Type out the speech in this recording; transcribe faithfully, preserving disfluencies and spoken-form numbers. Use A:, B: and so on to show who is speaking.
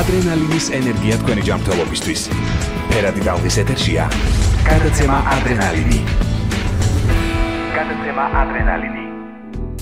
A: ადრენალინის ენერგია თქვენი ჯანმრთელობისთვის. ფერადი ტალღის ეთერშია გადაცემა ადრენალინი. გადაცემა ადრენალინი.